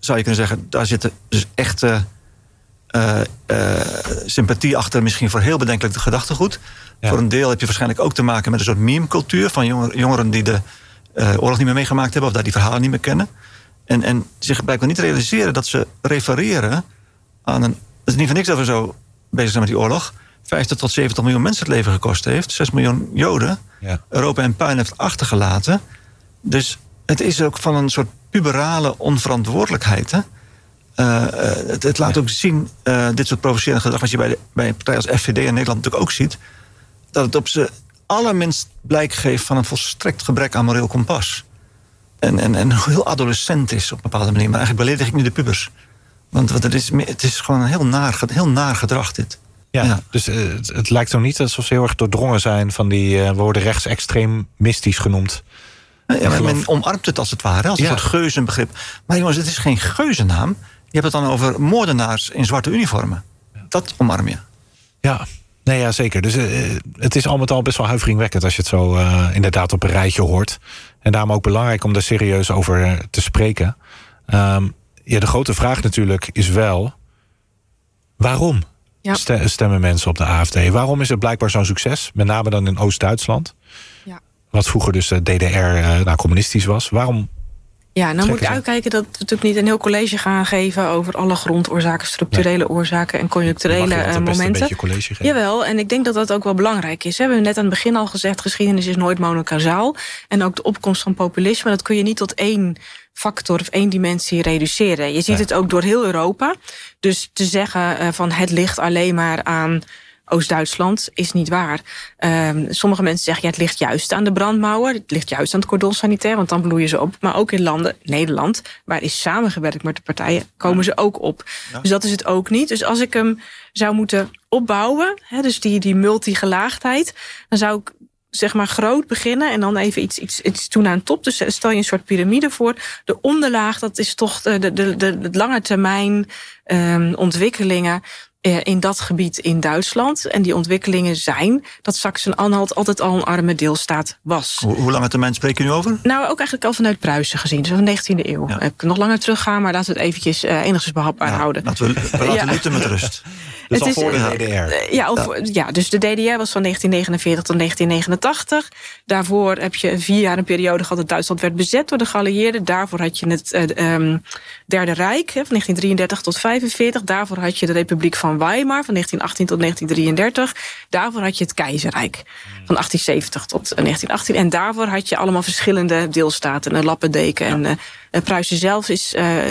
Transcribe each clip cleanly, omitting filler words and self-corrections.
zou je kunnen zeggen, daar zitten dus echte sympathie achter, misschien voor heel bedenkelijk gedachtegoed. Ja. Voor een deel heb je waarschijnlijk ook te maken met een soort meme-cultuur van jongeren die de oorlog niet meer meegemaakt hebben of daar die verhalen niet meer kennen. En zich blijkbaar niet realiseren dat ze refereren aan een. Het is niet voor niks dat we zo bezig zijn met die oorlog. 50 tot 70 miljoen mensen het leven gekost heeft. 6 miljoen Joden. Ja. Europa in puin heeft achtergelaten. Dus het is ook van een soort puberale onverantwoordelijkheid. Hè? Het laat ook zien, dit soort provocerende gedrag, wat je bij een partij als FVD in Nederland natuurlijk ook ziet, dat het op zijn allerminst blijk geeft van een volstrekt gebrek aan moreel kompas. En heel adolescent is op een bepaalde manier. Maar eigenlijk beledig ik nu de pubers. Want het is gewoon een heel naar gedrag dit. Ja. Dus het lijkt zo niet alsof ze heel erg doordrongen zijn van die worden rechtsextremistisch genoemd. Ja, men omarmt het als het ware, als een soort geuzenbegrip. Maar jongens, het is geen geuzennaam. Je hebt het dan over moordenaars in zwarte uniformen. Dat omarm je. Ja, nee, ja, zeker. Dus het is al met al best wel huiveringwekkend als je het zo inderdaad op een rijtje hoort. En daarom ook belangrijk om daar serieus over te spreken. De grote vraag natuurlijk is wel, waarom stemmen mensen op de AfD? Waarom is het blijkbaar zo'n succes? Met name dan in Oost-Duitsland. Ja. Wat vroeger dus de DDR communistisch was. Waarom? Ja, nou moet ik uitkijken dat we natuurlijk niet een heel college gaan geven over alle grondoorzaken, structurele oorzaken en conjuncturele momenten. Jawel, en ik denk dat dat ook wel belangrijk is. We hebben net aan het begin al gezegd, geschiedenis is nooit monokausaal. En ook de opkomst van populisme, dat kun je niet tot één factor of één dimensie reduceren. Je ziet het ook door heel Europa. Dus te zeggen van het ligt alleen maar aan Oost-Duitsland is niet waar. Sommige mensen zeggen, het ligt juist aan de brandmauer. Het ligt juist aan het cordon sanitair, want dan bloeien ze op. Maar ook in landen, Nederland, waar is samengewerkt met de partijen, komen ze ook op. Ja. Dus dat is het ook niet. Dus als ik hem zou moeten opbouwen, dus die multigelaagdheid, dan zou ik zeg maar groot beginnen en dan even iets doen aan top. Dus stel je een soort piramide voor. De onderlaag, dat is toch de lange termijn ontwikkelingen in dat gebied in Duitsland. En die ontwikkelingen zijn dat Sachsen-Anhalt altijd al een arme deelstaat was. Hoe lange termijn spreek je nu over? Nou, ook eigenlijk al vanuit Pruisen gezien. Dus van de 19e eeuw. Ja. Ik nog langer teruggaan, maar laten we het eventjes enigszins behapbaar houden. Laten we Lutten met rust. Dus al voor de DDR. Dus de DDR was van 1949 tot 1989. Daarvoor heb je 4 jaar een periode gehad dat Duitsland werd bezet door de geallieerden. Daarvoor had je het Derde Rijk van 1933 tot 1945. Daarvoor had je de Republiek van Weimar van 1918 tot 1933. Daarvoor had je het Keizerrijk van 1870 tot 1918. En daarvoor had je allemaal verschillende deelstaten, een lappendeken. En Pruisen zelf is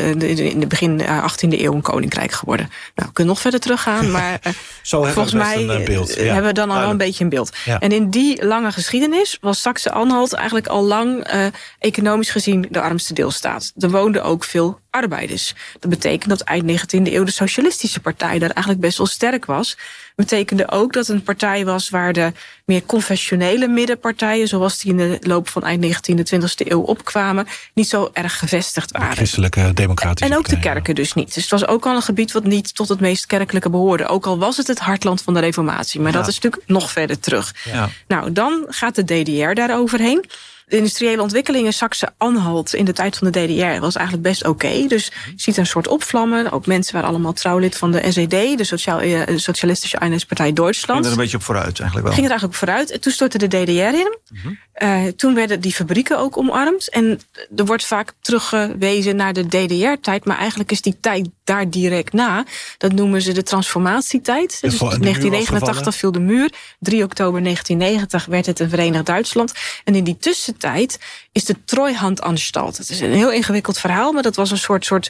in de begin 18e eeuw een koninkrijk geworden. Nou, we kunnen nog verder teruggaan, maar volgens mij hebben we dan al een beetje een beeld. Ja. En in die lange geschiedenis was Sachsen-Anhalt eigenlijk al lang economisch gezien de armste deelstaat. Er woonden ook veel arbeiders. Dat betekent dat eind 19e eeuw de Socialistische Partij daar eigenlijk best wel sterk was. Betekende ook dat een partij was waar de meer confessionele middenpartijen, zoals die in de loop van eind 19e, 20e eeuw opkwamen, niet zo erg gevestigd waren. De christelijke democratische en ook de kerken dus niet. Dus het was ook al een gebied wat niet tot het meest kerkelijke behoorde. Ook al was het hartland van de Reformatie. Maar dat is natuurlijk nog verder terug. Ja. Nou, dan gaat de DDR daar overheen. De industriële ontwikkeling in Sachsen-Anhalt in de tijd van de DDR was eigenlijk best oké. Dus je ziet een soort opvlammen. Ook mensen waren allemaal trouwlid van de SED, de Socialistische Eenheidspartij Duitsland. Ging er een beetje op vooruit eigenlijk wel. Ging er eigenlijk op vooruit. En toen stortte de DDR in. Toen werden die fabrieken ook omarmd. En er wordt vaak teruggewezen naar de DDR-tijd. Maar eigenlijk is die tijd daar direct na. Dat noemen ze de transformatietijd. Dus 1989 viel de muur. 3 oktober 1990 werd het een Verenigd Duitsland. En in die tussentijd is de Treuhandanstalt. Het is een heel ingewikkeld verhaal, maar dat was een soort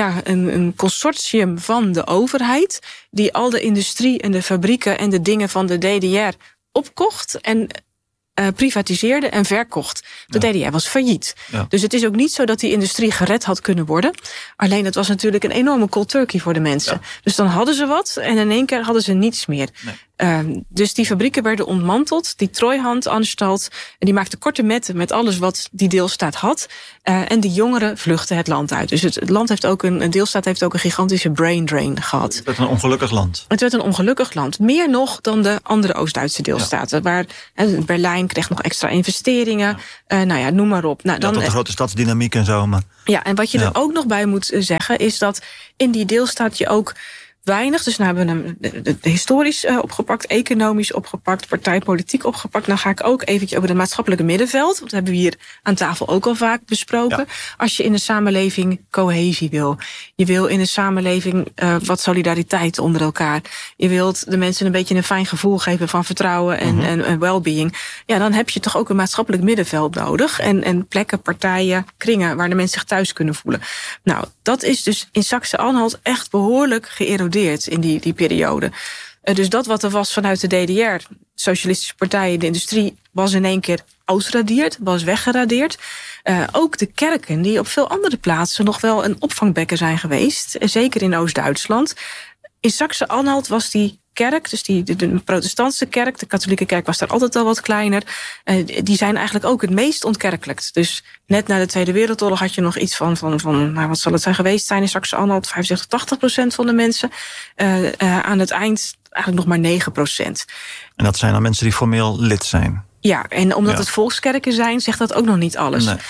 een consortium van de overheid die al de industrie en de fabrieken en de dingen van de DDR opkocht en privatiseerde en verkocht. De DDR was failliet. Ja. Dus het is ook niet zo dat die industrie gered had kunnen worden. Alleen het was natuurlijk een enorme cold turkey voor de mensen. Ja. Dus dan hadden ze wat en in één keer hadden ze niets meer. Dus die fabrieken werden ontmanteld. Die Treuhandanstalt, die maakte korte metten met alles wat die deelstaat had. En die jongeren vluchtten het land uit. Dus het land heeft ook een deelstaat heeft ook een gigantische brain drain gehad. Het werd een ongelukkig land. Het werd een ongelukkig land. Meer nog dan de andere Oost-Duitse deelstaten. Waar Berlijn kreeg nog extra investeringen. Noem maar op. Dan de grote stadsdynamiek en zo. Maar... Ja, en wat je er ook nog bij moet zeggen is dat in die deelstaat je ook weinig. Dus nou hebben we hem historisch opgepakt, economisch opgepakt, partijpolitiek opgepakt. Nou ga ik ook eventjes over het maatschappelijke middenveld. Want dat hebben we hier aan tafel ook al vaak besproken. Ja. Als je in een samenleving cohesie wil. Je wil in een samenleving wat solidariteit onder elkaar. Je wilt de mensen een beetje een fijn gevoel geven van vertrouwen en well-being. Ja, dan heb je toch ook een maatschappelijk middenveld nodig. En plekken, partijen, kringen waar de mensen zich thuis kunnen voelen. Nou, dat is dus in Saxe-Anhalt echt behoorlijk geërodeerd in die periode. Dus dat wat er was vanuit de DDR, socialistische partijen, de industrie, was in één keer ausradeerd, was weggeradeerd. Ook de kerken, die op veel andere plaatsen nog wel een opvangbekken zijn geweest, zeker in Oost-Duitsland. In Saxe-Anhalt was die kerk, dus de protestantse kerk, de katholieke kerk was daar altijd al wat kleiner. Die zijn eigenlijk ook het meest ontkerkelijkt. Dus net na de Tweede Wereldoorlog had je nog iets van wat zal het zijn geweest zijn in Saxe-Anhalt, 75-80% van de mensen. Aan het eind eigenlijk nog maar 9%. En dat zijn dan mensen die formeel lid zijn? Ja, en omdat het volkskerken zijn, zegt dat ook nog niet alles. Nee.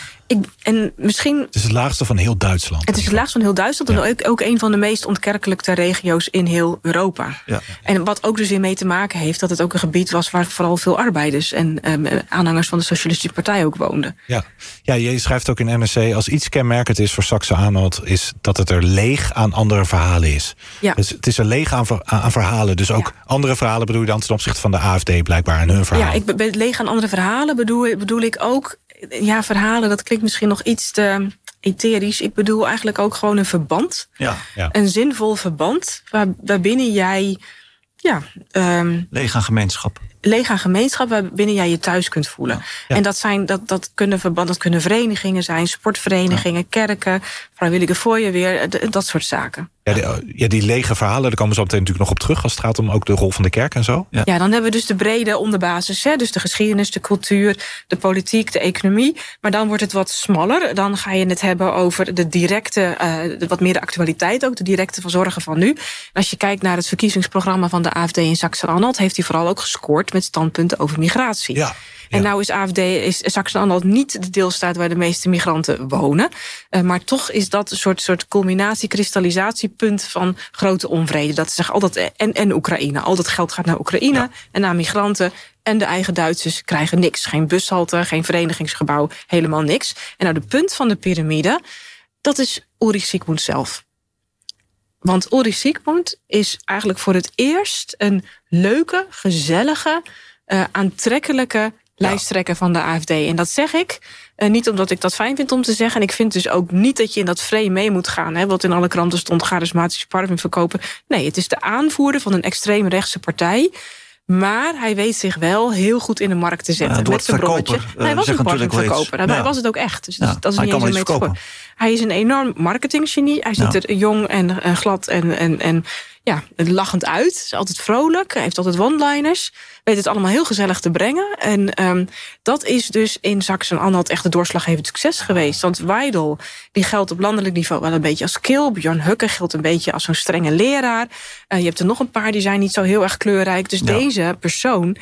Het is het laagste van heel Duitsland. Het is het laagste van heel Duitsland en ook een van de meest ontkerkelijkte regio's in heel Europa. Ja. En wat ook dus weer mee te maken heeft dat het ook een gebied was waar vooral veel arbeiders en aanhangers van de Socialistische Partij ook woonden. Ja, je schrijft ook in NRC, als iets kenmerkend is voor Saxe-Anhalt, is dat het er leeg aan andere verhalen is. Ja. Dus het is er leeg aan verhalen. Dus ook andere verhalen bedoel je dan ten opzichte van de AfD blijkbaar en hun verhalen. Ja, ik ben leeg aan andere verhalen bedoel ik ook. Ja, verhalen, dat klinkt misschien nog iets te etherisch. Ik bedoel eigenlijk ook gewoon een verband. Ja. Een zinvol verband waarbinnen jij leeg aan gemeenschap. Leeg aan gemeenschap waarbinnen jij je thuis kunt voelen. Ja. En dat kunnen verenigingen zijn, sportverenigingen, kerken, vrijwillige fooienweer, dat soort zaken. Die lege verhalen, daar komen we zo meteen natuurlijk nog op terug als het gaat om ook de rol van de kerk en zo. Ja, dan hebben we dus de brede onderbasis, dus de geschiedenis, de cultuur, de politiek, de economie. Maar dan wordt het wat smaller. Dan ga je het hebben over de directe, wat meer de actualiteit ook, de directe verzorgen van nu. En als je kijkt naar het verkiezingsprogramma van de AfD in Saxe-Anhalt, heeft hij vooral ook gescoord met standpunten over migratie. Ja. En nou is Saxe-Anhalt niet de deelstaat waar de meeste migranten wonen. Maar toch is dat een soort culminatie, kristallisatiepunt van grote onvrede. Dat zegt altijd en Oekraïne. Al dat geld gaat naar Oekraïne en naar migranten. En de eigen Duitsers krijgen niks. Geen bushalte, geen verenigingsgebouw, helemaal niks. En nou, de punt van de piramide, dat is Ulrich Siegmund zelf. Want Ulrich Siegmund is eigenlijk voor het eerst een leuke, gezellige, aantrekkelijke lijsttrekker van de AfD. En dat zeg ik niet omdat ik dat fijn vind om te zeggen. En ik vind dus ook niet dat je in dat frame mee moet gaan. Wat in alle kranten stond, charismatische parfum verkopen. Nee, het is de aanvoerder van een extreemrechtse partij. Maar hij weet zich wel heel goed in de markt te zetten. Met zijn brommetje. Hij was een parfumverkoper. Hij was het ook echt. Dus dat is niet eens een metafoor. Hij is een enorm marketinggenie. Hij ziet er jong en glad en lachend uit. Is altijd vrolijk. Hij heeft altijd one-liners. Weet het allemaal heel gezellig te brengen. En dat is dus in Saxe-Anhalt echt een doorslaggevend succes geweest. Want Weidel, die geldt op landelijk niveau wel een beetje als kil. Björn Höcke geldt een beetje als zo'n strenge leraar. Je hebt er nog een paar die zijn niet zo heel erg kleurrijk. Dus deze persoon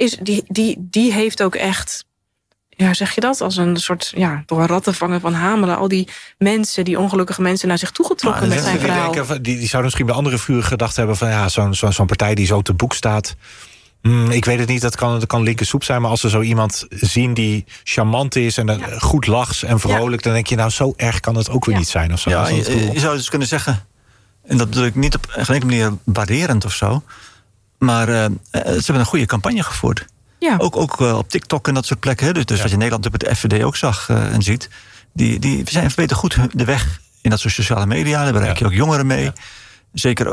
die heeft ook echt, zeg je dat? Als een soort, door een rattenvanger van Hamelen. Al die mensen, die ongelukkige mensen naar zich toegetrokken met zijn verhaal. Die zouden misschien bij andere vuren gedacht hebben van zo'n partij die zo te boek staat. Ik weet het niet, dat kan linker soep zijn. Maar als we zo iemand zien die charmant is en goed lacht en vrolijk, dan denk je, nou, zo erg kan het ook weer niet zijn. Of zo. Ja, je zou dus kunnen zeggen, en dat bedoel ik niet op geen enkele manier waarderend of zo, maar ze hebben een goede campagne gevoerd. Ja. Ook op TikTok en dat soort plekken. Dus wat je in Nederland op het FVD ook zag en ziet. Die weten goed de weg in dat soort sociale media. Daar bereik je ook jongeren mee. Ja. Zeker,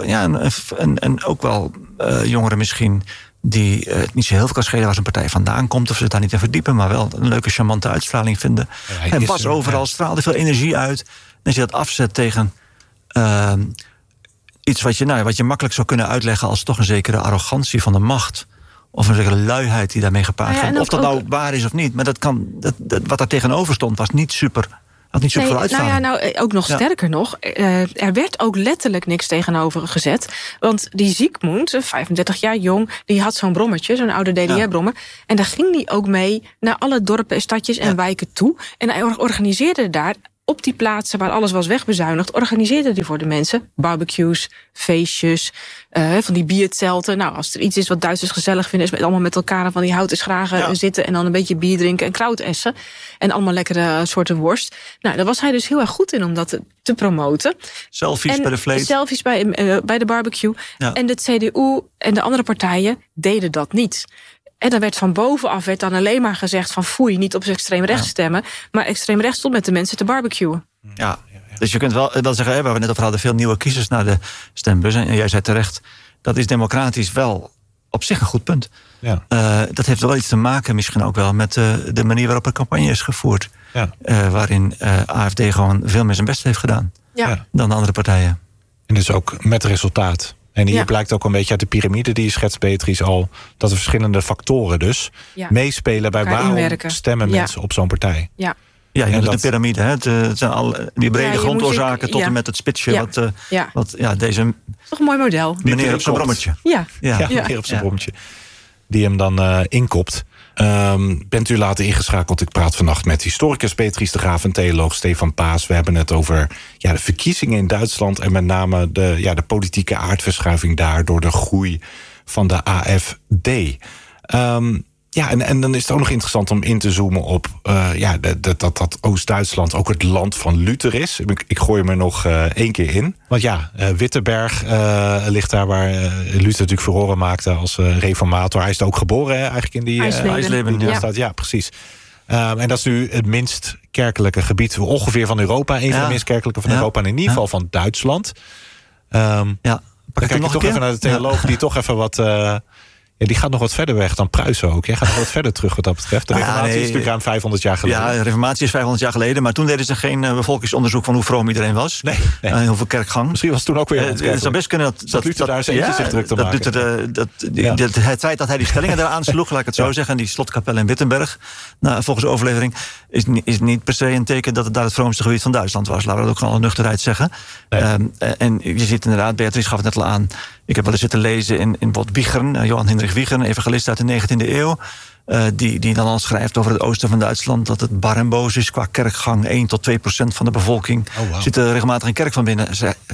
en ook wel jongeren misschien die het niet zo heel veel kan schelen waar zijn partij vandaan komt, of ze het daar niet in verdiepen, maar wel een leuke, charmante uitstraling vinden. Hij was overal, straalde veel energie uit. En als je dat afzet tegen iets wat je makkelijk zou kunnen uitleggen als toch een zekere arrogantie van de macht. Of een zekere luiheid die daarmee gepaard gaat. Of dat nou waar is of niet. Maar wat daar tegenover stond was niet super. Had niet super uitstraling. Ook nog sterker nog. Er werd ook letterlijk niks tegenover gezet. Want die Zygmunt, 35 jaar jong, die had zo'n brommetje, zo'n oude DDR-brommer. En daar ging die ook mee naar alle dorpen, stadjes en wijken toe. En hij organiseerde daar op die plaatsen waar alles was wegbezuinigd, organiseerde hij voor de mensen barbecues, feestjes, van die bierzelten. Nou, als er iets is wat Duitsers gezellig vinden, is met allemaal met elkaar van die houten schragen zitten en dan een beetje bier drinken en krautessen. En allemaal lekkere soorten worst. Nou, daar was hij dus heel erg goed in om dat te promoten. Selfies bij de vlees. Selfies bij de barbecue. Ja. En de CDU en de andere partijen deden dat niet. En dan werd van bovenaf dan alleen maar gezegd van foei, niet op extreem rechts stemmen. Maar extreem rechts stond met de mensen te barbecuen. Ja, dus je kunt wel zeggen, waar we net over hadden, veel nieuwe kiezers naar de stembus. En jij zei terecht, dat is democratisch wel op zich een goed punt. Ja. Dat heeft wel iets te maken misschien ook wel met de manier waarop de campagne is gevoerd. Ja. Waarin AFD gewoon veel meer zijn best heeft gedaan dan de andere partijen. En dus ook met resultaat. En hier blijkt ook een beetje uit de piramide die je schetst, Beatrice, al dat er verschillende factoren dus meespelen bij waarom stemmen mensen op zo'n partij. Ja, je noemt het een piramide. Hè? Het zijn al die brede grondoorzaken tot en met het spitsje. Wat deze. Toch een mooi model. Meneer op zijn brommetje. Meneer op zijn brommetje. Die hem dan inkopt. Bent u later ingeschakeld? Ik praat vannacht met historicus Beatrice de Graaf en theoloog Stefan Paas. We hebben het over de verkiezingen in Duitsland en met name de politieke aardverschuiving daar door de groei van de AfD. En dan is het ook nog interessant om in te zoomen op dat Oost-Duitsland ook het land van Luther is. Ik gooi hem er nog 1 keer in. Want Wittenberg ligt daar waar Luther natuurlijk furoren maakte als reformator. Hij is ook geboren eigenlijk in die IJsleben. Ja, precies. En dat is nu het minst kerkelijke gebied ongeveer van Europa. Een van de minst kerkelijke van Europa en in ieder geval van Duitsland. Dan kijk ik toch even naar de theoloog die toch even wat... die gaat nog wat verder weg dan Pruisen ook. Jij gaat nog wat verder terug wat dat betreft. De reformatie is natuurlijk ruim 500 jaar geleden. Ja, de reformatie is 500 jaar geleden. Maar toen deden ze geen bevolkingsonderstuk van hoe vroom iedereen was. Nee. En hoeveel kerkgang. Misschien was het toen ook weer het zou best kunnen dat Luther daar zijn zich druk te maken. Het feit dat hij die stellingen daar aansloeg, laat ik het zo zeggen. En die slotkapel in Wittenberg, volgens de overlevering, is niet per se een teken dat het daar het vroomste gebied van Duitsland was. Laten we dat ook gewoon alle nuchterheid zeggen. Nee. En je ziet inderdaad, Beatrice gaf het net al aan. Ik heb wel eens zitten lezen in bijvoorbeeld Wichern, Johan Hendrik Wichern, evangelist uit de 19e eeuw. Die dan al schrijft over het oosten van Duitsland dat het bar en boos is qua kerkgang. 1-2% van de bevolking zit er regelmatig in kerk van binnen.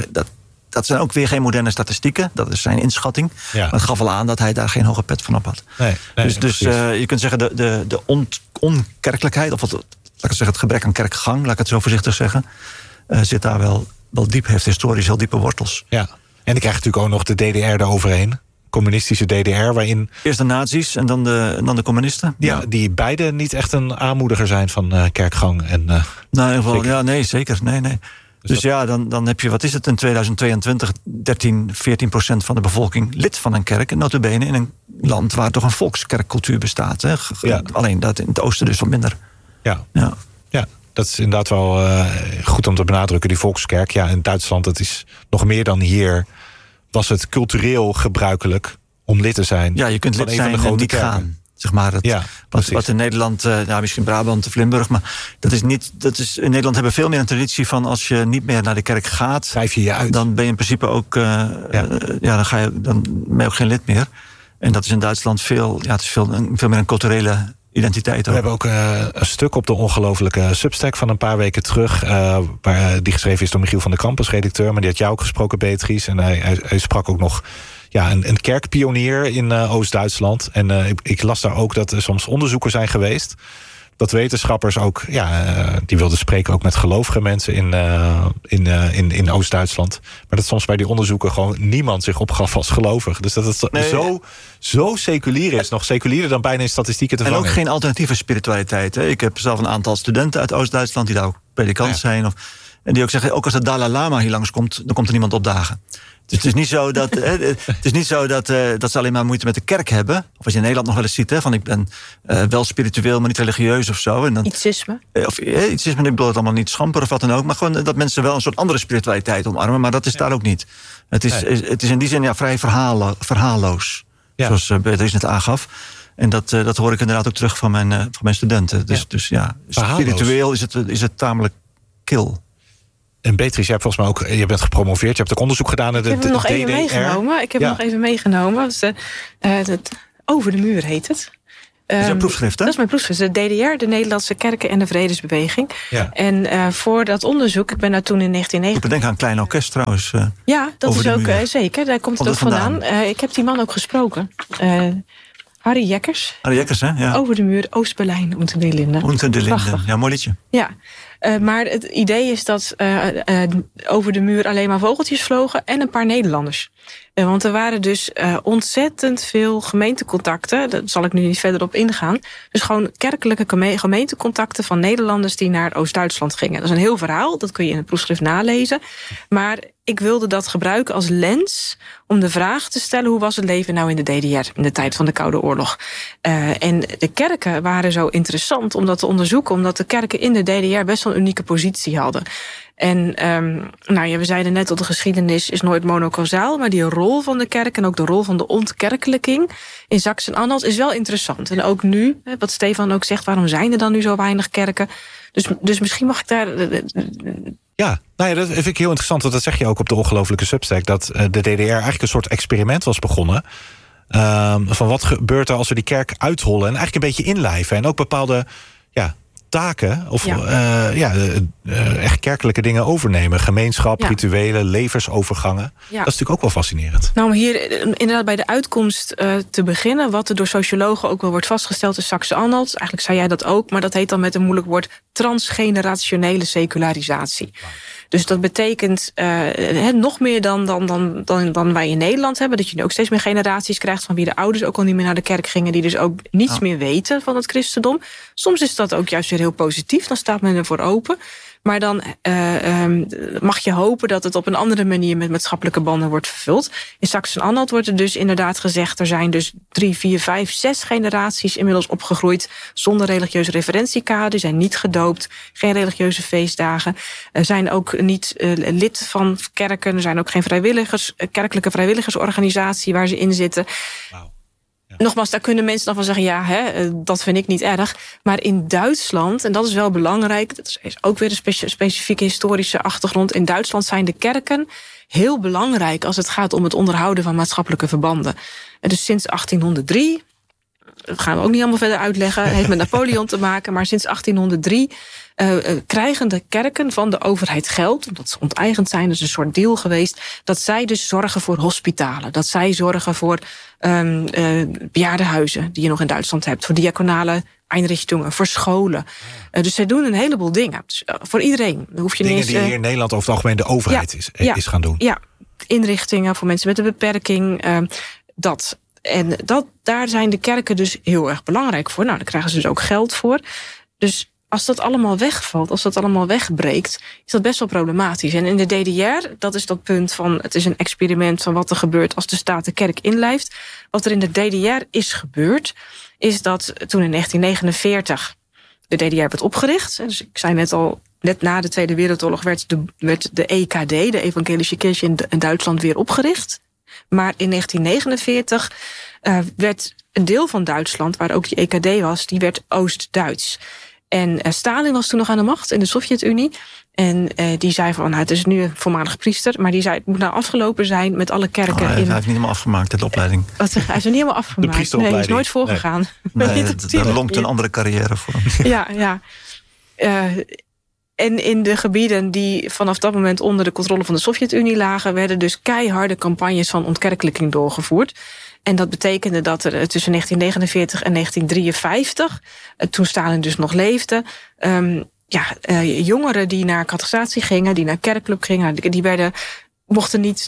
Dat zijn ook weer geen moderne statistieken. Dat is zijn inschatting. Ja. Maar het gaf al aan dat hij daar geen hoge pet van op had. Dus je kunt zeggen de onkerkelijkheid, of laat ik zeggen, het gebrek aan kerkgang, laat ik het zo voorzichtig zeggen, zit daar wel diep, heeft historisch heel diepe wortels. Ja. En ik krijg natuurlijk ook nog de DDR eroverheen. Communistische DDR, waarin... Eerst de nazi's en dan de communisten. Ja, die beide niet echt een aanmoediger zijn van kerkgang. En, in ieder geval, nee, zeker. Nee. Dus dan heb je, wat is het, in 2022... 13-14% van de bevolking lid van een kerk. En nota bene in een land waar toch een volkskerkcultuur bestaat. Hè? Alleen dat in het oosten dus wat minder. Ja, dat is inderdaad wel goed om te benadrukken. Die volkskerk, in Duitsland, dat is nog meer dan hier... was het cultureel gebruikelijk om lid te zijn. Ja, je kunt lid zijn en niet gaan. Zeg maar, wat in Nederland, misschien Brabant of Limburg, maar in Nederland hebben we veel meer een traditie van als je niet meer naar de kerk gaat, schrijf je uit. Dan ben je in principe ook, dan ben je ook geen lid meer. En dat is in Duitsland veel meer een culturele identiteit. We hebben ook een stuk op de ongelofelijke Substack van een paar weken terug, die geschreven is door Michiel van der Kamp als redacteur, maar die had jou ook gesproken, Beatrice, en hij sprak ook nog een kerkpionier in Oost-Duitsland. En ik las daar ook dat er soms onderzoeken zijn geweest, dat wetenschappers ook, die wilden spreken ook met gelovige mensen in Oost-Duitsland. Maar dat soms bij die onderzoeken gewoon niemand zich opgaf als gelovig. Dus dat het zo seculier is, nog seculierder dan bijna in statistieken te vangen. En ook geen alternatieve spiritualiteit. Hè. Ik heb zelf een aantal studenten uit Oost-Duitsland die daar ook predikant zijn. En die ook zeggen, ook als de Dalai Lama hier langskomt, dan komt er niemand opdagen. Dus het is niet zo dat ze alleen maar moeite met de kerk hebben. Of als je in Nederland nog wel eens ziet, van ik ben wel spiritueel, maar niet religieus of zo. En dan, ietsisme. Ietsisme, ik bedoel het allemaal niet schamper of wat dan ook. Maar gewoon dat mensen wel een soort andere spiritualiteit omarmen. Maar dat is daar ook niet. Het is in die zin vrij verhaalloos. Ja. Zoals Beatrice net aangaf. En dat hoor ik inderdaad ook terug van mijn studenten. Dus spiritueel is het tamelijk kil. En Beatrice, je hebt volgens mij ook, je bent gepromoveerd, je hebt ook onderzoek gedaan naar de DDR. Ik heb hem nog even meegenomen. Het Over de Muur heet het. Dat is jouw proefschrift, hè? Dat is mijn proefschrift. De DDR, de Nederlandse Kerken en de Vredesbeweging. Ja. En voor dat onderzoek, ik ben daar toen in 1990... Ik bedenk aan een klein orkest trouwens. Ja, dat is ook zeker. Daar komt het ook vandaan. Ik heb die man ook gesproken. Harry Jekkers. Harry Jekkers, hè? Ja. Over de Muur, Oost-Berlijn, Unter den Linden. Unter den Linden, ja, mooi liedje. Ja. Maar het idee is dat over de muur alleen maar vogeltjes vlogen en een paar Nederlanders. Want er waren dus ontzettend veel gemeentecontacten. Daar zal ik nu niet verder op ingaan. Dus gewoon kerkelijke gemeentecontacten van Nederlanders die naar Oost-Duitsland gingen. Dat is een heel verhaal, dat kun je in het proefschrift nalezen. Maar ik wilde dat gebruiken als lens om de vraag te stellen: hoe was het leven nou in de DDR in de tijd van de Koude Oorlog? En de kerken waren zo interessant om dat te onderzoeken, omdat de kerken in de DDR best wel een unieke positie hadden. En we zeiden net dat de geschiedenis is nooit monocausaal, maar die rol van de kerk en ook de rol van de ontkerkelijking in Sachsen-Anhalt is wel interessant. En ook nu, wat Stefan ook zegt, waarom zijn er dan nu zo weinig kerken? Dus misschien mag ik daar... Ja, dat vind ik heel interessant, want dat zeg je ook op de Ongelofelijke Substack, dat de DDR eigenlijk een soort experiment was begonnen. Van wat gebeurt er als we die kerk uithollen en eigenlijk een beetje inlijven en ook bepaalde taken of echt kerkelijke dingen overnemen. Gemeenschap, rituelen, levensovergangen. Ja. Dat is natuurlijk ook wel fascinerend. Nou, om hier inderdaad bij de uitkomst te beginnen, wat er door sociologen ook wel wordt vastgesteld in Sachsen-Anhalt. Eigenlijk zei jij dat ook, maar dat heet dan met een moeilijk woord transgenerationele secularisatie. Wow. Dus dat betekent nog meer dan wij in Nederland hebben. Dat je nu ook steeds meer generaties krijgt van wie de ouders ook al niet meer naar de kerk gingen. Die dus ook niets meer weten van het christendom. Soms is dat ook juist weer heel positief. Dan staat men ervoor open. Maar dan mag je hopen dat het op een andere manier met maatschappelijke banden wordt vervuld. In Sachsen-Anhalt wordt er dus inderdaad gezegd, er zijn dus 3, 4, 5, 6 generaties inmiddels opgegroeid zonder religieuze referentiekader, zijn niet gedoopt, geen religieuze feestdagen, zijn ook niet lid van kerken, er zijn ook geen kerkelijke vrijwilligersorganisatie waar ze in zitten. Wow. Ja. Nogmaals, daar kunnen mensen dan van zeggen, dat vind ik niet erg. Maar in Duitsland, en dat is wel belangrijk, dat is ook weer een specifieke historische achtergrond. In Duitsland zijn de kerken heel belangrijk als het gaat om het onderhouden van maatschappelijke verbanden. En dus sinds 1803, dat gaan we ook niet allemaal verder uitleggen, heeft met Napoleon te maken, maar sinds 1803 krijgen de kerken van de overheid geld, omdat ze onteigend zijn, dat is een soort deal geweest, dat zij dus zorgen voor hospitalen, dat zij zorgen voor bejaardenhuizen die je nog in Duitsland hebt, voor diaconale Einrichtungen, voor scholen. Dus zij doen een heleboel dingen. Dus, voor iedereen. Hoef je dingen die hier in Nederland over het algemeen de overheid is gaan doen. Ja, inrichtingen voor mensen met een beperking. Daar zijn de kerken dus heel erg belangrijk voor. Nou, daar krijgen ze dus ook geld voor. Dus als dat allemaal wegvalt, als dat allemaal wegbreekt, is dat best wel problematisch. En in de DDR, dat is dat punt van, het is een experiment van wat er gebeurt als de staat de kerk inlijft. Wat er in de DDR is gebeurd, is dat toen in 1949 de DDR werd opgericht. Dus ik zei net al, net na de Tweede Wereldoorlog werd de EKD, de Evangelische Kirche in Duitsland, weer opgericht. Maar in 1949 werd een deel van Duitsland, waar ook die EKD was, die werd Oost-Duits. En Stalin was toen nog aan de macht in de Sovjet-Unie. En die zei van, het is nu een voormalig priester, maar die zei, het moet nou afgelopen zijn met alle kerken. Hij heeft niet helemaal afgemaakt, de opleiding. Hij is er niet helemaal afgemaakt. Nee, hij is nooit voorgegaan. Nee, daar lonkt een andere carrière voor hem. Ja. En in de gebieden die vanaf dat moment onder de controle van de Sovjet-Unie lagen, werden dus keiharde campagnes van ontkerkelijking doorgevoerd. En dat betekende dat er tussen 1949 en 1953, toen Stalin dus nog leefde, jongeren die naar catechisatie gingen, die naar kerkclub gingen, die werden mochten niet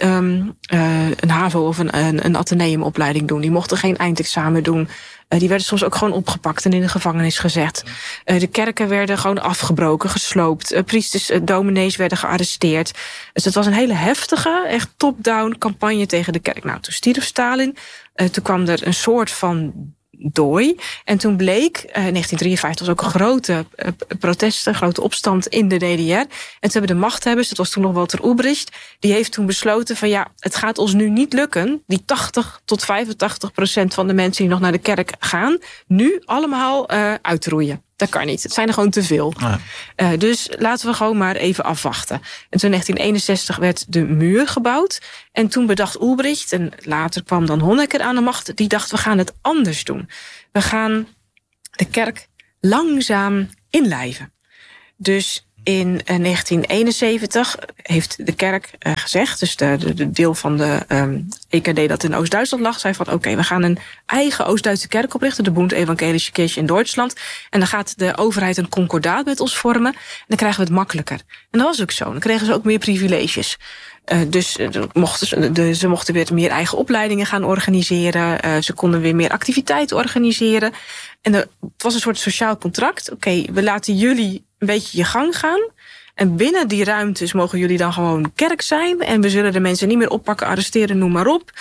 een HAVO of een ateneumopleiding doen. Die mochten geen eindexamen doen. Die werden soms ook gewoon opgepakt en in de gevangenis gezet. De kerken werden gewoon afgebroken, gesloopt. Priesters, dominees werden gearresteerd. Dus het was een hele heftige, echt top-down campagne tegen de kerk. Nou, toen stierf Stalin. Toen kwam er een soort van dooi. En toen bleek, 1953 was ook een grote protesten, grote opstand in de DDR. En toen hebben de machthebbers, dat was toen nog Walter Ulbricht, die heeft toen besloten van het gaat ons nu niet lukken, die 80 tot 85% van de mensen die nog naar de kerk gaan, nu allemaal uitroeien. Dat kan niet. Het zijn er gewoon te veel. Ja. Dus laten we gewoon maar even afwachten. En toen in 1961 werd de muur gebouwd. En toen bedacht Ulbricht, en later kwam dan Honecker aan de macht, die dacht, we gaan het anders doen. We gaan de kerk langzaam inlijven. Dus in 1971 heeft de kerk gezegd, dus de deel van de EKD dat in Oost-Duitsland lag, zei van oké, we gaan een eigen Oost-Duitse kerk oprichten, de Bund Evangelische Kirche in Duitsland. En dan gaat de overheid een concordaat met ons vormen. En dan krijgen we het makkelijker. En dat was ook zo. Dan kregen ze ook meer privileges. Dus ze mochten weer meer eigen opleidingen gaan organiseren. Ze konden weer meer activiteiten organiseren. En het was een soort sociaal contract. Oké, we laten jullie een beetje je gang gaan. En binnen die ruimtes mogen jullie dan gewoon kerk zijn. En we zullen de mensen niet meer oppakken, arresteren, noem maar op.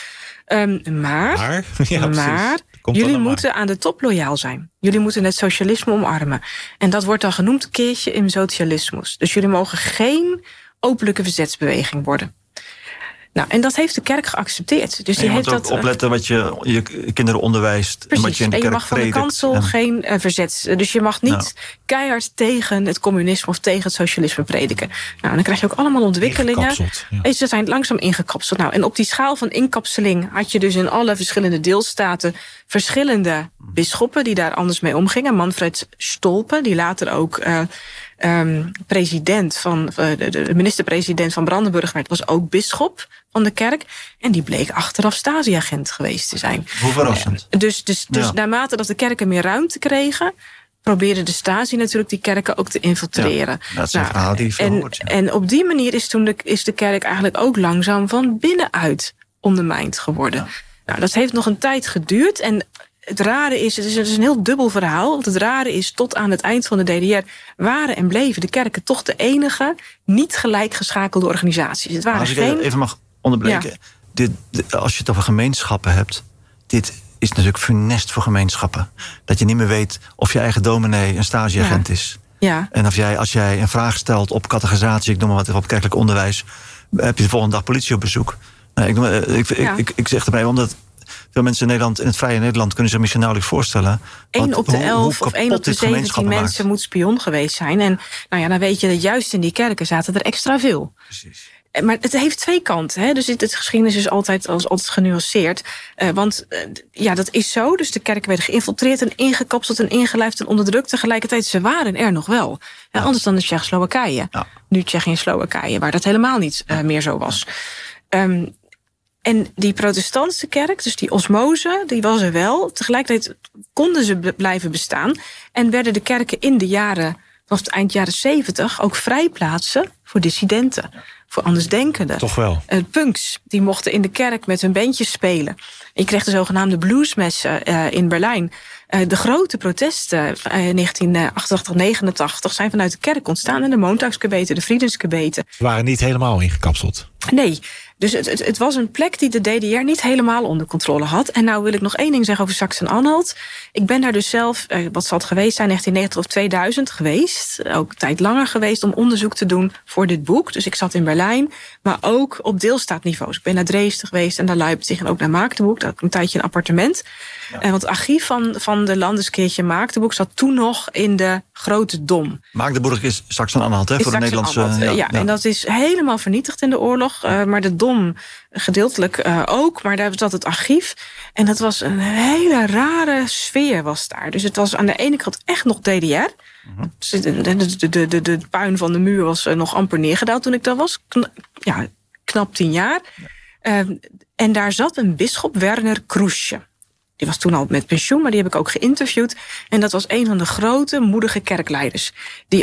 Maar jullie moeten aan de top loyaal zijn. Jullie moeten het socialisme omarmen. En dat wordt dan genoemd Kirche im Sozialismus. Dus jullie mogen geen openlijke verzetsbeweging worden. Nou, en dat heeft de kerk geaccepteerd. Dus die heeft ook opletten wat je kinderen onderwijst. Precies, en wat je in de kerk kerk van de kansel geen verzets. Dus je mag niet keihard tegen het communisme of tegen het socialisme prediken. Nou, en dan krijg je ook allemaal ontwikkelingen. Ze zijn langzaam ingekapseld. Nou, en op die schaal van inkapseling had je dus in alle verschillende deelstaten verschillende bisschoppen die daar anders mee omgingen. Manfred Stolpe, die later ook de minister-president van Brandenburg werd, was ook bisschop van de kerk. En die bleek achteraf Stasi-agent geweest te zijn. Hoe verrassend. Dus naarmate dat de kerken meer ruimte kregen, probeerde de Stasi natuurlijk die kerken ook te infiltreren. Ja, dat is een verhaal die veel hoort. En op die manier is de kerk eigenlijk ook langzaam van binnenuit ondermijnd geworden. Ja. Nou, dat heeft nog een tijd geduurd. En het rare is, het is een heel dubbel verhaal. Want het rare is, tot aan het eind van de DDR waren en bleven de kerken toch de enige niet gelijkgeschakelde organisaties. Het waren als ik even mag onderbreken. Ja. Als je het over gemeenschappen hebt, dit is natuurlijk funest voor gemeenschappen. Dat je niet meer weet of je eigen dominee een stageagent is. Ja. En als jij een vraag stelt op catechisatie, ik noem maar wat, op kerkelijk onderwijs, heb je de volgende dag politie op bezoek. Ik zeg erbij, omdat veel mensen in Nederland, in het vrije Nederland, kunnen zich misschien nauwelijks voorstellen. 1 op de 11 of 1 op de 17 mensen moet spion geweest zijn. En dan weet je dat juist in die kerken zaten er extra veel. Precies. Maar het heeft twee kanten. Hè? Dus het geschiedenis is altijd genuanceerd. Want dat is zo. Dus de kerken werden geïnfiltreerd en ingekapseld en ingelijfd en onderdrukt. Tegelijkertijd, ze waren er nog wel. Ja. Anders dan de Tsjechoslowakije. Ja. Nu Tsjechië en Slowakije, waar dat helemaal niet meer zo was. En die protestantse kerk, dus die osmose, die was er wel. Tegelijkertijd konden ze blijven bestaan. En werden de kerken in de jaren, vanaf het eind jaren 70... ook vrijplaatsen voor dissidenten. Voor andersdenkenden. Toch wel. Punks, die mochten in de kerk met hun bandjes spelen. En je kreeg de zogenaamde bluesmessen in Berlijn. De grote protesten 1988, 89 zijn vanuit de kerk ontstaan. En de Montagsgebeten, de Friedensgebeten. Ze waren niet helemaal ingekapseld. Nee, dus het was een plek die de DDR niet helemaal onder controle had. En nou wil ik nog één ding zeggen over Sachsen-Anhalt. Ik ben daar dus zelf, wat zal het geweest zijn, 1990 of 2000 geweest. Ook een tijd langer geweest om onderzoek te doen voor dit boek. Dus ik zat in Berlijn, maar ook op deelstaatniveau. Dus ik ben naar Dresden geweest en naar Leipzig en ook naar Magdeburg. Daar had ik een tijdje een appartement. Ja. Want het archief van de Landeskirche Magdeburg zat toen nog in de Grote Dom. Magdeburg is Sachsen-Anhalt, hè? Voor de Nederlandse. Ja, en dat is helemaal vernietigd in de oorlog. Maar de Dom gedeeltelijk ook. Maar daar zat het archief. En dat was een hele rare sfeer was daar. Dus het was aan de ene kant echt nog DDR. Mm-hmm. De puin van de muur was nog amper neergedaald toen ik daar was. Knap 10 jaar. Ja. En daar zat een bisschop, Werner Krusche. Die was toen al met pensioen, maar die heb ik ook geïnterviewd. En dat was een van de grote, moedige kerkleiders. Die ook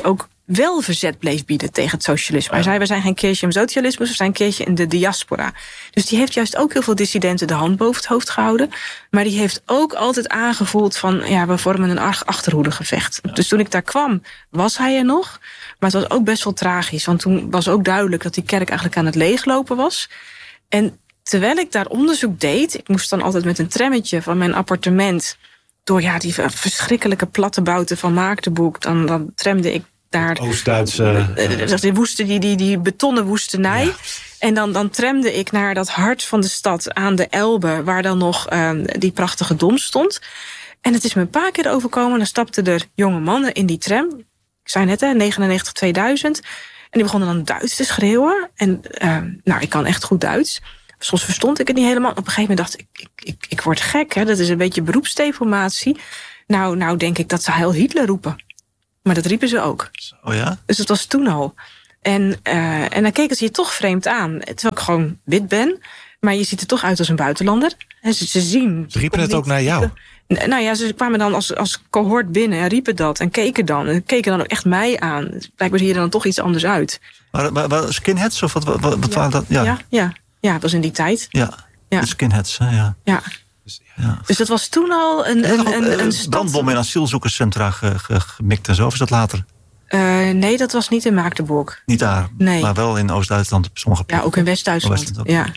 wel verzet bleef bieden tegen het socialisme. Hij zei, we zijn geen keertje in socialisme, we zijn een keertje in de diaspora. Dus die heeft juist ook heel veel dissidenten de hand boven het hoofd gehouden. Maar die heeft ook altijd aangevoeld van, we vormen een achterhoedegevecht. Ja. Dus toen ik daar kwam, was hij er nog. Maar het was ook best wel tragisch. Want toen was ook duidelijk dat die kerk eigenlijk aan het leeglopen was. En terwijl ik daar onderzoek deed, ik moest dan altijd met een trammetje van mijn appartement door die verschrikkelijke plattebouten van Maagdenburg, dan tramde ik daar Oost-Duitse die betonnen woestenij. Ja. En dan tramde ik naar dat hart van de stad aan de Elbe, waar dan nog die prachtige dom stond. En het is me een paar keer overkomen. Dan stapten er jonge mannen in die tram. Ik zei net, 99, 2000. En die begonnen dan Duits te schreeuwen. En ik kan echt goed Duits. Soms verstond ik het niet helemaal. Op een gegeven moment dacht ik word gek. Hè? Dat is een beetje beroepsdeformatie. Nou denk ik dat ze Heil Hitler roepen. Maar dat riepen ze ook. Oh ja? Dus dat was toen al. En dan keken ze je toch vreemd aan. Terwijl ik gewoon wit ben. Maar je ziet er toch uit als een buitenlander. En ze zien. Ze riepen het ook naar jou? Ze kwamen dan als cohort binnen en riepen dat. En keken dan. En keken dan ook echt mij aan. Blijkbaar zie je er dan toch iets anders uit. Maar skinheads of wat waren dat? Ja, het was in die tijd. Ja. De skinheads, ja. Ja. Dus dat was toen al een brandbom in asielzoekerscentra gemikt en zo. Of is dat later? Nee, dat was niet in Maagdenburg. Niet daar, nee. Maar wel in Oost-Duitsland op sommige plekken. Ja, ook in West-Duitsland.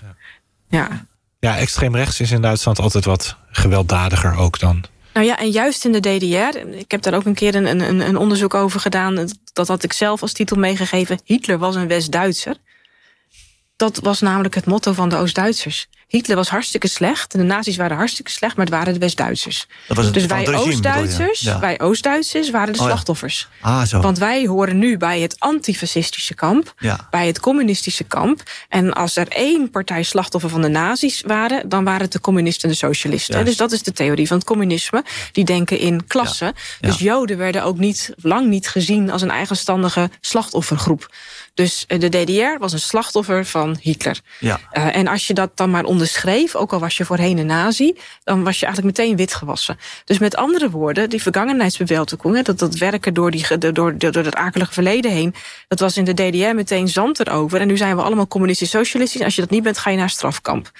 Ja, extreem rechts is in Duitsland altijd wat gewelddadiger ook dan. En juist in de DDR, ik heb daar ook een keer een onderzoek over gedaan. Dat had ik zelf als titel meegegeven. Hitler was een West-Duitser. Dat was namelijk het motto van de Oost-Duitsers. Hitler was hartstikke slecht. En de nazi's waren hartstikke slecht, maar het waren de West-Duitsers. Dus wij Oost-Duitsers waren de slachtoffers. Zo. Want wij horen nu bij het antifascistische kamp. Ja. Bij het communistische kamp. En als er één partij slachtoffer van de nazi's waren, dan waren het de communisten en de socialisten. Juist. Dus dat is de theorie van het communisme. Die denken in klassen. Ja. Dus Joden werden ook lang niet gezien als een eigenstandige slachtoffergroep. Dus de DDR was een slachtoffer van Hitler. Ja. En als je dat dan maar onderschreef, ook al was je voorheen een nazi, dan was je eigenlijk meteen witgewassen. Dus met andere woorden, die vergangenheidsbewältigung, dat werken door dat akelige verleden heen, dat was in de DDR meteen zand erover. En nu zijn we allemaal communistisch-socialistisch. Als je dat niet bent, ga je naar een strafkamp.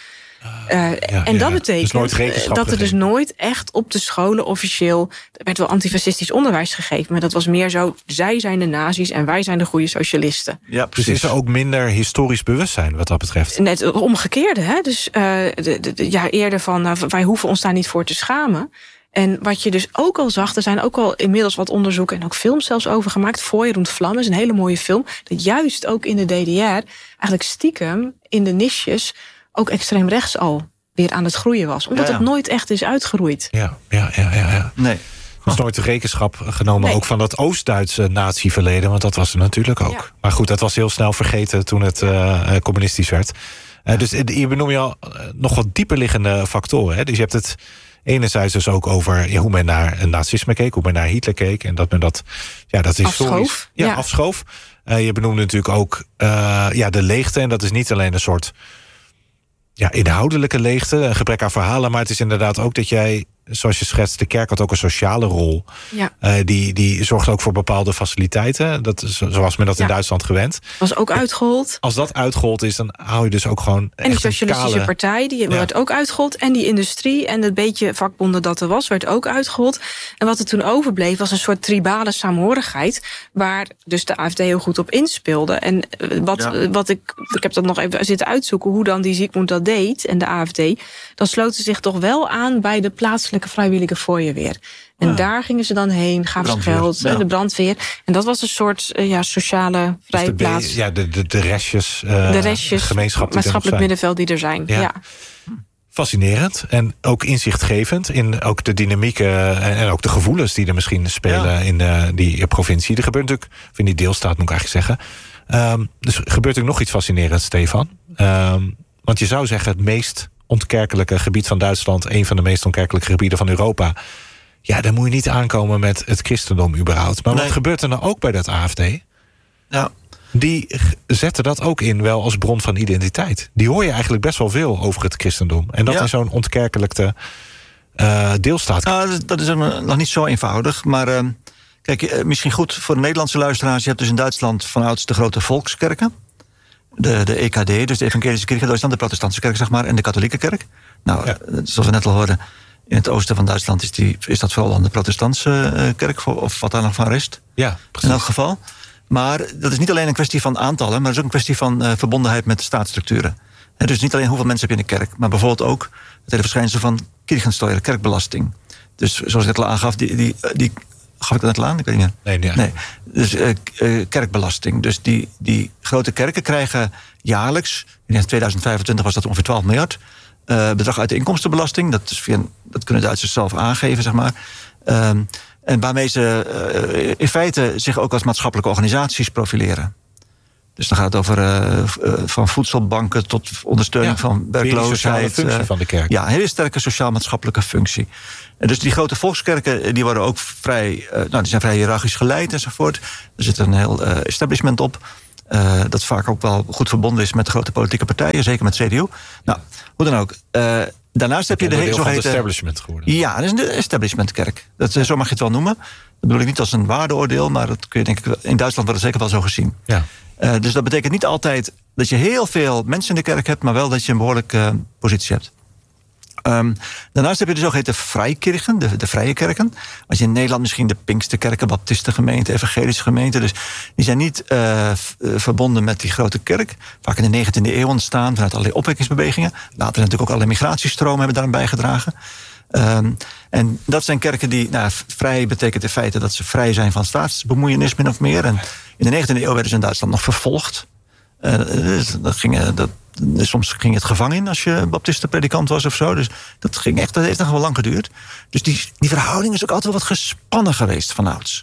Dat betekent dus dat er dus nooit echt op de scholen officieel, er werd wel antifascistisch onderwijs gegeven, maar dat was meer zo, zij zijn de nazi's en wij zijn de goede socialisten. Ja, precies. Dus is er ook minder historisch bewustzijn wat dat betreft? Net het omgekeerde, hè? Dus eerder van, wij hoeven ons daar niet voor te schamen. En wat je dus ook al zag, er zijn ook al inmiddels wat onderzoeken en ook films zelfs over gemaakt. Feuer und Flamme is een hele mooie film, dat juist ook in de DDR eigenlijk stiekem in de niches ook extreem rechts al weer aan het groeien was. Omdat het nooit echt is uitgeroeid. Ja. Nee. Er is nooit rekenschap genomen ook van dat Oost-Duitse natieverleden. Want dat was er natuurlijk ook. Ja. Maar goed, dat was heel snel vergeten toen het communistisch werd. Dus hier benoem je al nog wat dieperliggende factoren. Hè? Dus je hebt het enerzijds dus ook over hoe men naar nazisme keek, hoe men naar Hitler keek. En dat men dat is afschoof. Afschoof. Je benoemde natuurlijk ook de leegte. En dat is niet alleen een soort inhoudelijke leegte, een gebrek aan verhalen, maar het is inderdaad ook dat jij, zoals je schetst, de kerk had ook een sociale rol. Ja. Die zorgt ook voor bepaalde faciliteiten. Dat is zoals men dat in Duitsland gewend. Was ook uitgehold. Als dat uitgehold is, dan hou je dus ook gewoon. En die socialistische partij, die werd ook uitgehold. En die industrie en het beetje vakbonden dat er was, werd ook uitgehold. En wat er toen overbleef, was een soort tribale saamhorigheid, waar dus de AfD heel goed op inspeelde. En wat ik heb dat nog even zitten uitzoeken, hoe dan die Zygmunt dat deed en de AfD, dan sloten ze zich toch wel aan bij de plaatselijke vrijwillige fooienweer. En daar gingen ze dan heen, gaven ze geld, de brandweer. En dat was een soort sociale vrije plaats. De restjes, maatschappelijk middenveld die er zijn. Ja. Fascinerend en ook inzichtgevend in ook de dynamieken en ook de gevoelens die er misschien spelen in die provincie. Er gebeurt natuurlijk, of in die deelstaat moet ik eigenlijk zeggen. Dus gebeurt ook nog iets fascinerends, Stefan. Want je zou zeggen het meest ontkerkelijke gebied van Duitsland, een van de meest ontkerkelijke gebieden van Europa. Ja, daar moet je niet aankomen met het christendom überhaupt. Maar wat gebeurt er nou ook bij dat AfD? Ja. Die zetten dat ook in wel als bron van identiteit. Die hoor je eigenlijk best wel veel over het christendom. En dat in zo'n ontkerkelijkte deelstaat. Dat is nog niet zo eenvoudig. Maar Kijk, misschien goed voor de Nederlandse luisteraars. Je hebt dus in Duitsland vanouds de grote volkskerken. De EKD, dus de Evangelische Kerk in Duitsland, de protestantse kerk, zeg maar, en de katholieke kerk. Nou, zoals we net al hoorden, in het oosten van Duitsland is dat vooral dan de protestantse kerk, of wat daar nog van rest. Ja, precies. In elk geval. Maar dat is niet alleen een kwestie van aantallen, maar het is ook een kwestie van verbondenheid met de staatsstructuren. Dus niet alleen hoeveel mensen heb je in de kerk, maar bijvoorbeeld ook het hele verschijnsel van Kirchensteuer, kerkbelasting. Dus zoals ik net al aangaf, die gaf ik dat net al aan? Ik weet niet meer. Nee. Dus kerkbelasting. Dus die grote kerken krijgen jaarlijks, in 2025 was dat ongeveer 12 miljard... bedrag uit de inkomstenbelasting. Dat kunnen Duitsers zelf aangeven, zeg maar. En waarmee ze in feite zich ook als maatschappelijke organisaties profileren. Dus dan gaat het over van voedselbanken tot ondersteuning van werkloosheid. De functie van de kerk. Ja, een hele sterke sociaal-maatschappelijke functie. En dus die grote volkskerken die worden ook die zijn vrij hiërarchisch geleid enzovoort. Er zit een heel establishment op. Dat vaak ook wel goed verbonden is met de grote politieke partijen, zeker met CDU. Nou, hoe dan ook. Daarnaast heb je de hele zogeheten establishment geworden. Ja, dat is de establishmentkerk. Zo mag je het wel noemen. Dat bedoel ik niet als een waardeoordeel, maar dat kun je denk ik in Duitsland wordt het zeker wel zo gezien. Ja. Dus dat betekent niet altijd dat je heel veel mensen in de kerk hebt, maar wel dat je een behoorlijke positie hebt. Daarnaast heb je de zogeheten Freikirchen, de vrije kerken. Wat je in Nederland misschien de Pinksterkerken, Baptistengemeenten, Evangelische gemeenten. Dus die zijn niet verbonden met die grote kerk. Vaak in de 19e eeuw ontstaan vanuit allerlei opwekkingsbewegingen. Later natuurlijk ook allerlei migratiestromen hebben daaraan bijgedragen. En dat zijn kerken die, vrij betekent in feite dat ze vrij zijn van staatsbemoeienis min of meer. En in de 19e eeuw werden ze in Duitsland nog vervolgd. Soms ging je het gevangen in als je baptistenpredikant was of zo. Dus dat heeft nog wel lang geduurd. Dus die verhouding is ook altijd wel wat gespannen geweest vanouds.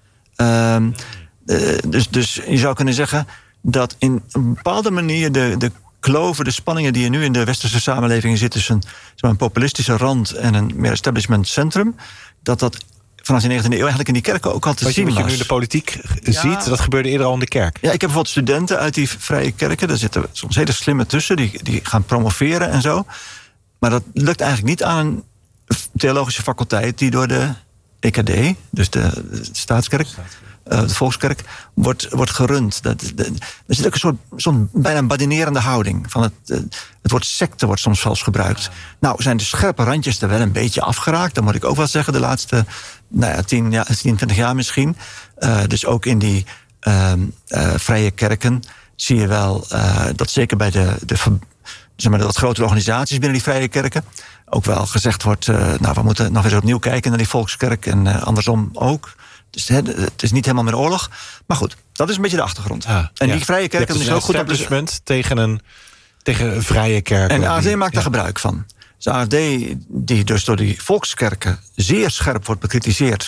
Dus je zou kunnen zeggen dat in een bepaalde manier de kloven, de spanningen die er nu in de westerse samenleving zitten tussen een populistische rand en een meer establishment centrum, dat vanaf de 19e eeuw eigenlijk in die kerken ook al te zien was. Wat je nu in de politiek ziet, dat gebeurde eerder al in de kerk. Ja, ik heb bijvoorbeeld studenten uit die vrije kerken. Daar zitten soms hele slimme tussen, die gaan promoveren en zo. Maar dat lukt eigenlijk niet aan een theologische faculteit die door de EKD, dus de staatskerk, de volkskerk, wordt gerund. Er zit ook zo'n bijna badinerende houding. Van het woord secte wordt soms zelfs gebruikt. Nou, zijn de scherpe randjes er wel een beetje afgeraakt. Dat moet ik ook wel zeggen, de laatste 10, 20 jaar misschien. Dus ook in die vrije kerken zie je wel dat zeker bij de wat grotere organisaties binnen die vrije kerken ook wel gezegd wordt, we moeten nog eens opnieuw kijken naar die volkskerk en andersom ook. Dus het is niet helemaal meer oorlog. Maar goed, dat is een beetje de achtergrond. En die vrije kerken is ook goed op establishment tegen vrije kerken. En de AfD maakt daar gebruik van. Dus de AfD, die dus door die volkskerken zeer scherp wordt bekritiseerd.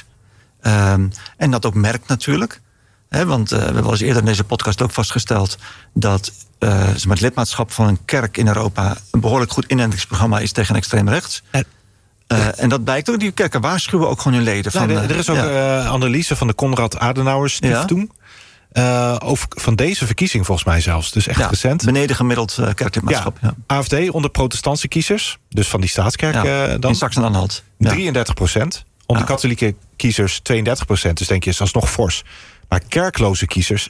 En dat ook merkt natuurlijk. Want we hebben al eens eerder in deze podcast ook vastgesteld dat het lidmaatschap van een kerk in Europa een behoorlijk goed inentingsprogramma is tegen extreem rechts. En dat blijkt ook, die kerken waarschuwen ook gewoon hun leden. Er is ook analyse van de Konrad Adenauer Stiftung. Van deze verkiezing volgens mij zelfs. Dus echt recent. Beneden gemiddeld kerklidmaatschap. Ja. AfD onder protestantse kiezers. Dus van die staatskerk dan. In Sachsen-Anhalt. 33%. Onder katholieke kiezers 32%. Dus denk je, is alsnog fors. Maar kerkloze kiezers 47%.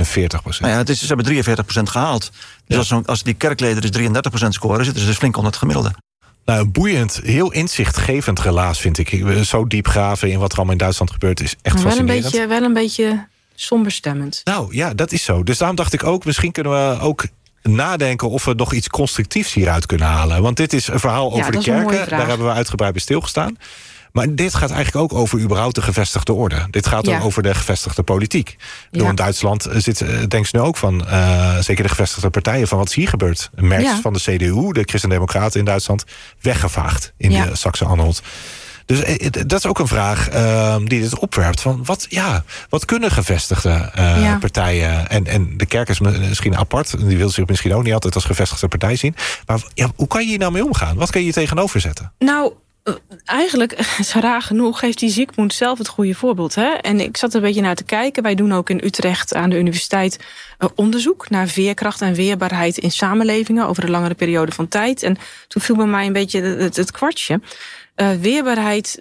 Ze hebben 43% gehaald. Dus als die kerkleden dus 33% scoren, zitten ze dus flink onder het gemiddelde. Nou, een boeiend, heel inzichtgevend relaas vind ik. Zo diep graven in wat er allemaal in Duitsland gebeurt is echt fascinerend. Wel een beetje somberstemmend. Nou ja, dat is zo. Dus daarom dacht ik ook, misschien kunnen we ook nadenken of we nog iets constructiefs hieruit kunnen halen. Want dit is een verhaal over de kerken. Daar hebben we uitgebreid bij stilgestaan. Maar dit gaat eigenlijk ook over überhaupt de gevestigde orde. Dit gaat ook over de gevestigde politiek. In Duitsland denken ze nu ook van, zeker de gevestigde partijen, van wat is hier gebeurd. Merz van de CDU, de Christen-Democraten in Duitsland, weggevaagd in de Sachsen-Anhalt. Dus dat is ook een vraag die dit opwerpt. Van wat kunnen gevestigde partijen? En de kerk is misschien apart. Die wil zich misschien ook niet altijd als gevestigde partij zien. Maar hoe kan je hier nou mee omgaan? Wat kan je hier tegenover zetten? Nou, eigenlijk, raar genoeg, geeft die Zygmunt zelf het goede voorbeeld. Hè? En ik zat er een beetje naar te kijken. Wij doen ook in Utrecht aan de universiteit onderzoek naar veerkracht en weerbaarheid in samenlevingen over een langere periode van tijd. En toen viel bij mij een beetje het kwartje. Weerbaarheid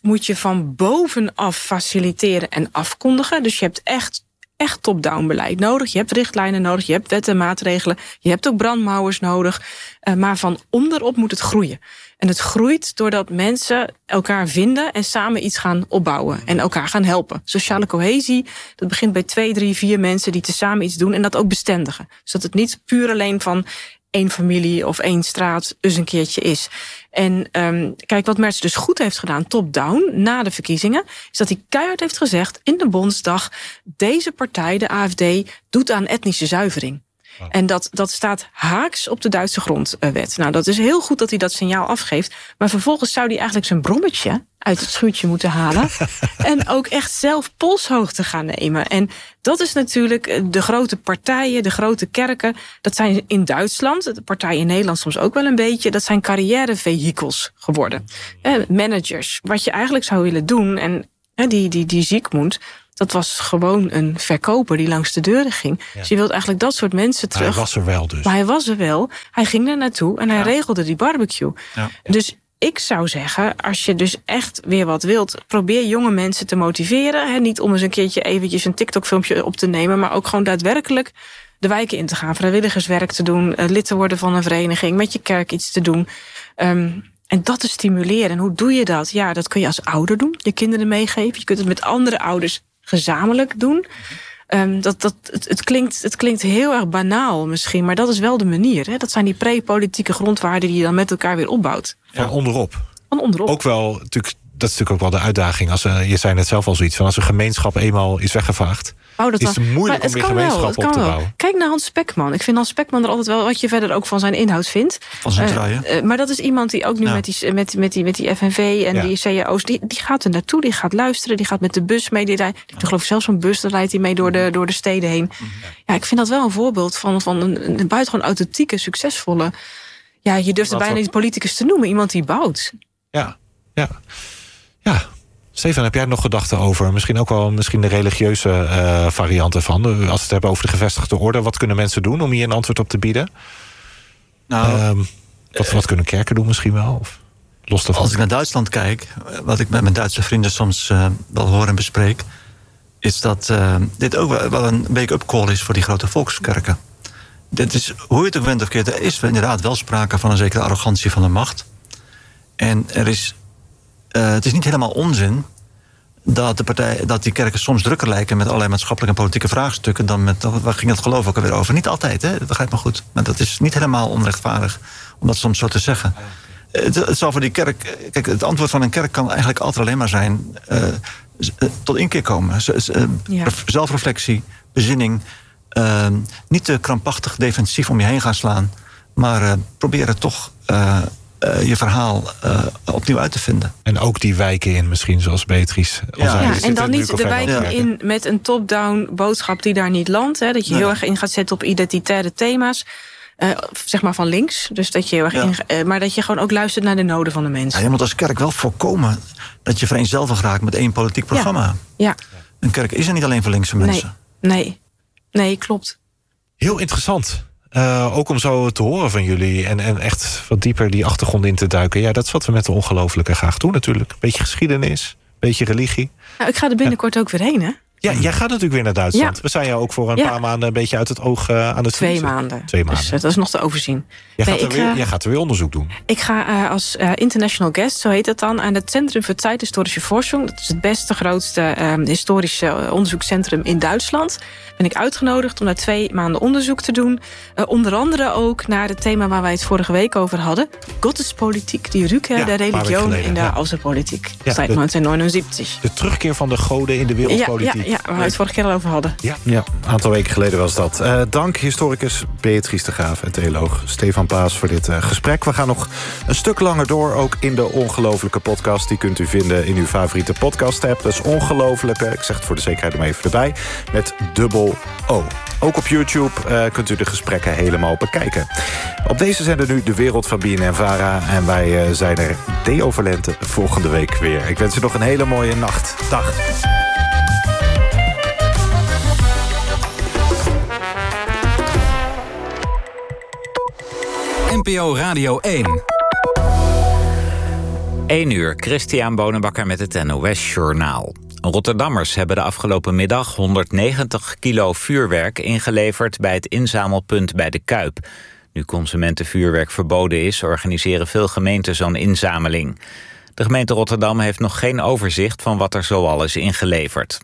moet je van bovenaf faciliteren en afkondigen. Dus je hebt echt top-down beleid nodig. Je hebt richtlijnen nodig, je hebt wetten en maatregelen. Je hebt ook brandmauwers nodig. Maar van onderop moet het groeien. En het groeit doordat mensen elkaar vinden en samen iets gaan opbouwen. En elkaar gaan helpen. Sociale cohesie, dat begint bij 2, 3, 4 mensen die tezamen iets doen. En dat ook bestendigen. Dus dat het niet puur alleen van 1 familie of 1 straat dus een keertje is. En kijk, wat Merz dus goed heeft gedaan, top-down, na de verkiezingen, is dat hij keihard heeft gezegd in de Bondsdag, deze partij, de AfD, doet aan etnische zuivering. Oh. En dat staat haaks op de Duitse grondwet. Nou, dat is heel goed dat hij dat signaal afgeeft. Maar vervolgens zou hij eigenlijk zijn brommetje uit het schuurtje moeten halen. En ook echt zelf polshoogte gaan nemen. En dat is natuurlijk de grote partijen, de grote kerken. Dat zijn in Duitsland, de partijen in Nederland soms ook wel een beetje. Dat zijn carrièrevehikels geworden. Managers, wat je eigenlijk zou willen doen. En die Ziekmund, dat was gewoon een verkoper die langs de deuren ging. Ja. Dus je wilt eigenlijk dat soort mensen terug. Maar hij was er wel dus. Maar hij was er wel. Hij ging er naartoe en hij regelde die barbecue. Ja. Dus ik zou zeggen, als je dus echt weer wat wilt, probeer jonge mensen te motiveren. Niet om eens een keertje eventjes een TikTok-filmpje op te nemen, maar ook gewoon daadwerkelijk de wijken in te gaan. Vrijwilligerswerk te doen, lid te worden van een vereniging, met je kerk iets te doen. En dat te stimuleren. En hoe doe je dat? Ja, dat kun je als ouder doen. Je kinderen meegeven. Je kunt het met andere ouders gezamenlijk doen. Het klinkt heel erg banaal misschien, maar dat is wel de manier. Hè? Dat zijn die pre-politieke grondwaarden die je dan met elkaar weer opbouwt. Van onderop. Van onderop. Ook wel, natuurlijk, dat is natuurlijk ook wel de uitdaging. Je zei net zelf al zoiets van, als een gemeenschap eenmaal is weggevaagd, is het moeilijk om weer gemeenschap op te bouwen. Kijk naar Hans Spekman. Ik vind Hans Spekman er altijd wel wat je verder ook van zijn inhoud vindt. Van zijn trui, maar dat is iemand die ook nu met die FNV en die CAO's, die gaat er naartoe, die gaat luisteren, die gaat met de bus mee. Die geloof ik zelfs zo'n bus, daar rijdt hij mee door de steden heen. Ja, ik vind dat wel een voorbeeld van een buitengewoon authentieke, succesvolle. Ja, je durft er bijna niet politicus te noemen, iemand die bouwt. Ja. Stefan, heb jij nog gedachten over? Misschien ook wel de religieuze varianten van. Als we het hebben over de gevestigde orde. Wat kunnen mensen doen om hier een antwoord op te bieden? Nou, wat kunnen kerken doen misschien wel? Of los daarvan? Als ik naar Duitsland kijk, wat ik met mijn Duitse vrienden soms wel hoor en bespreek, is dat dit ook wel een wake-up call is voor die grote volkskerken. Dit is, hoe je het ook bent of keert, er is inderdaad wel sprake van een zekere arrogantie van de macht. En het is niet helemaal onzin dat die kerken soms drukker lijken met allerlei maatschappelijke en politieke vraagstukken dan met, waar ging het geloof ook alweer over? Niet altijd, hè? Dat begrijp me goed. Maar dat is niet helemaal onrechtvaardig om dat soms zo te zeggen. Het zal voor die kerk, kijk, het antwoord van een kerk kan eigenlijk altijd alleen maar zijn tot inkeer komen. Zelfreflectie, bezinning, niet te krampachtig defensief om je heen gaan slaan, maar proberen toch je verhaal opnieuw uit te vinden. En ook die wijken in misschien, zoals Beatrice al zei. En dan niet de wijken in met een top-down boodschap die daar niet landt. Hè, dat je heel erg in gaat zetten op identitaire thema's. Zeg maar van links. Dus dat je heel erg maar dat je gewoon ook luistert naar de noden van de mensen. Ja, je moet als kerk wel voorkomen dat je vereenzelvigd raakt met één politiek programma. Ja. Een kerk is er niet alleen voor linkse mensen. Nee, klopt. Heel interessant. Ook om zo te horen van jullie en echt wat dieper die achtergrond in te duiken. Ja, dat is wat we met de Ongelooflijke graag doen natuurlijk. Beetje geschiedenis, beetje religie. Nou, ik ga er binnenkort ook weer heen, hè? Ja, jij gaat natuurlijk weer naar Duitsland. We zijn jou ook voor een paar maanden een beetje uit het oog aan het 2 maanden. 2 maanden. Dus dat is nog te overzien. Jij gaat er weer onderzoek doen. Ik ga als international guest, zo heet dat dan, aan het Centrum voor Zeithistorische Forschung. Dat is het beste, grootste historische onderzoekscentrum in Duitsland. Ben ik uitgenodigd om daar 2 maanden onderzoek te doen. Onder andere ook naar het thema waar wij het vorige week over hadden. Gottespolitiek, die Rückkehr der Religion in de Außenpolitik. Seit 1979. De terugkeer van de goden in de wereldpolitiek. Ja, waar we het vorige keer al over hadden. Ja, een aantal weken geleden was dat. Dank historicus Beatrice de Graaf en theoloog Stefan Paas voor dit gesprek. We gaan nog een stuk langer door, ook in de Ongelooflijke podcast. Die kunt u vinden in uw favoriete podcast-app. Dat is Ongelooflijke, ik zeg het voor de zekerheid er even erbij, met dubbel O. Ook op YouTube kunt u de gesprekken helemaal bekijken. Op deze zender nu De Wereld van BNN-Vara. En wij zijn er Deo Valente volgende week weer. Ik wens u nog een hele mooie nacht. Dag. NPO Radio 1. 1:00, Christian Bonenbakker met het NOS Journaal. Rotterdammers hebben de afgelopen middag 190 kilo vuurwerk ingeleverd bij het inzamelpunt bij de Kuip. Nu consumentenvuurwerk verboden is, organiseren veel gemeenten zo'n inzameling. De gemeente Rotterdam heeft nog geen overzicht van wat er zoal is ingeleverd.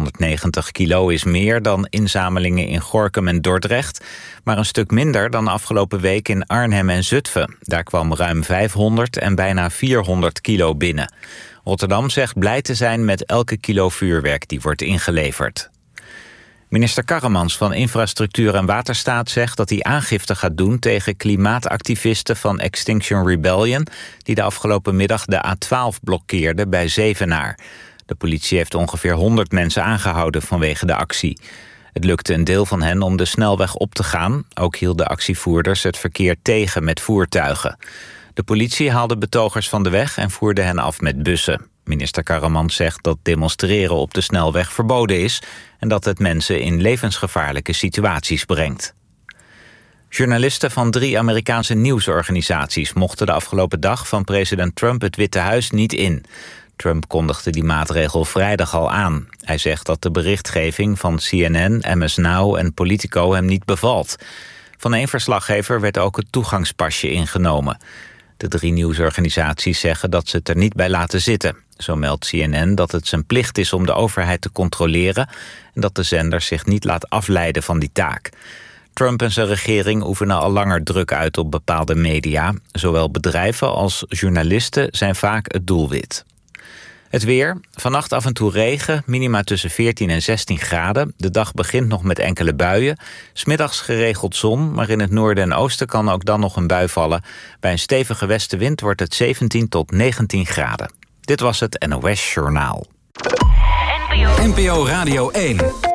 190 kilo is meer dan inzamelingen in Gorinchem en Dordrecht, maar een stuk minder dan afgelopen week in Arnhem en Zutphen. Daar kwam ruim 500 en bijna 400 kilo binnen. Rotterdam zegt blij te zijn met elke kilo vuurwerk die wordt ingeleverd. Minister Karremans van Infrastructuur en Waterstaat zegt dat hij aangifte gaat doen tegen klimaatactivisten van Extinction Rebellion die de afgelopen middag de A12 blokkeerden bij Zevenaar. De politie heeft ongeveer 100 mensen aangehouden vanwege de actie. Het lukte een deel van hen om de snelweg op te gaan. Ook hielden actievoerders het verkeer tegen met voertuigen. De politie haalde betogers van de weg en voerde hen af met bussen. Minister Karremans zegt dat demonstreren op de snelweg verboden is en dat het mensen in levensgevaarlijke situaties brengt. Journalisten van 3 Amerikaanse nieuwsorganisaties mochten de afgelopen dag van president Trump het Witte Huis niet in. Trump kondigde die maatregel vrijdag al aan. Hij zegt dat de berichtgeving van CNN, MS Now en Politico hem niet bevalt. Van 1 verslaggever werd ook het toegangspasje ingenomen. De 3 nieuwsorganisaties zeggen dat ze het er niet bij laten zitten. Zo meldt CNN dat het zijn plicht is om de overheid te controleren en dat de zender zich niet laat afleiden van die taak. Trump en zijn regering oefenen al langer druk uit op bepaalde media. Zowel bedrijven als journalisten zijn vaak het doelwit. Het weer. Vannacht af en toe regen, minima tussen 14 en 16 graden. De dag begint nog met enkele buien. 's Middags geregeld zon, maar in het noorden en oosten kan ook dan nog een bui vallen. Bij een stevige westenwind wordt het 17 tot 19 graden. Dit was het NOS Journaal. NPO Radio 1.